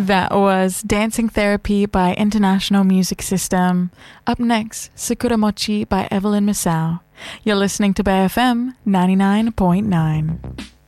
That was Dancing Therapy by International Music System. Up next, Sakura Mochi by Evelyn Masao. You're listening to BayFM 99.9.